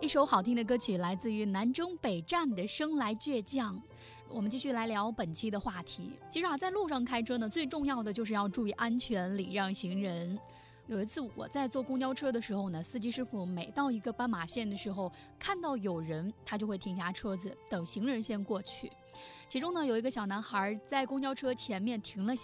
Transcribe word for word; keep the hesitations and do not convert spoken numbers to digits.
首好听的歌曲来自于南征北战的《生来倔强》。我们继续来聊本期的话题。其实啊，在路上开车呢，最重要的就是要注意安全，礼让行人。有一次我在坐公交车的时候呢，司机师傅每到一个斑马线的时候，看到有人他就会停下车子，等行人先过去。其中呢，有一个小男孩在公交车前面停了下